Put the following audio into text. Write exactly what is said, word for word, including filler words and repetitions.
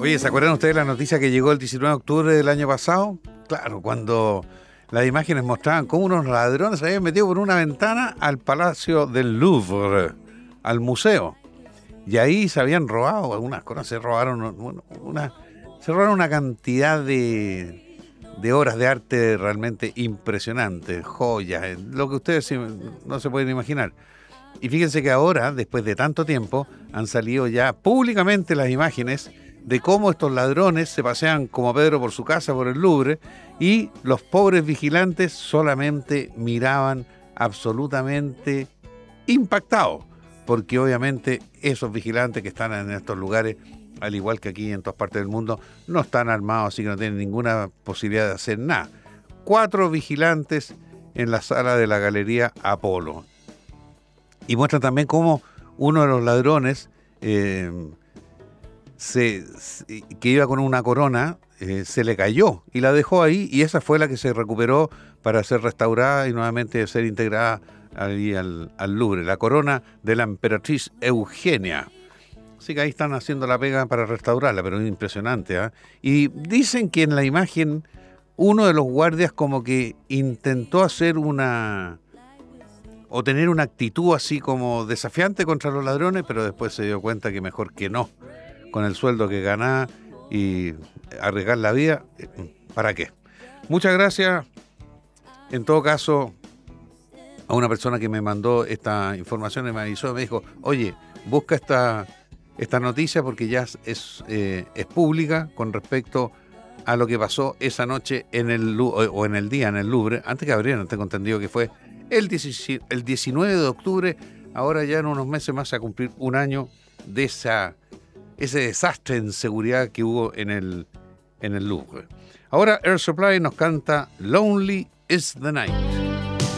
Oye, ¿se acuerdan ustedes de la noticia que llegó el diecinueve de octubre del año pasado? Claro, cuando las imágenes mostraban cómo unos ladrones se habían metido por una ventana al Palacio del Louvre, al museo. Y ahí se habían robado algunas cosas, se robaron una, se robaron una cantidad de, de obras de arte realmente impresionantes, joyas, lo que ustedes no se pueden imaginar. Y fíjense que ahora, después de tanto tiempo, han salido ya públicamente las imágenes de cómo estos ladrones se pasean como Pedro por su casa, por el Louvre, y los pobres vigilantes solamente miraban absolutamente impactados, porque obviamente esos vigilantes que están en estos lugares, al igual que aquí en todas partes del mundo, no están armados, así que no tienen ninguna posibilidad de hacer nada. Cuatro vigilantes en la sala de la Galería Apolo. Y muestra también cómo uno de los ladrones, eh, se, se, que iba con una corona, eh, se le cayó y la dejó ahí, y esa fue la que se recuperó para ser restaurada y nuevamente ser integrada ahí al, al Louvre, la corona de la emperatriz Eugenia. Así que ahí están haciendo la pega para restaurarla, pero es impresionante, ¿eh? Y dicen que en la imagen uno de los guardias como que intentó hacer una... o tener una actitud así como desafiante contra los ladrones, pero después se dio cuenta que mejor que no, con el sueldo que ganaba y arriesgar la vida, ¿para qué? Muchas gracias, en todo caso, a una persona que me mandó esta información y me avisó, me dijo, oye, busca esta, esta noticia porque ya es, eh, es pública con respecto a lo que pasó esa noche en el o en el día en el Louvre, antes que abrieran, tengo entendido que fue el diecinueve de octubre, ahora ya en unos meses más a cumplir un año de esa, ese desastre en seguridad que hubo en el, en el Louvre. Ahora Air Supply nos canta Lonely is the Night.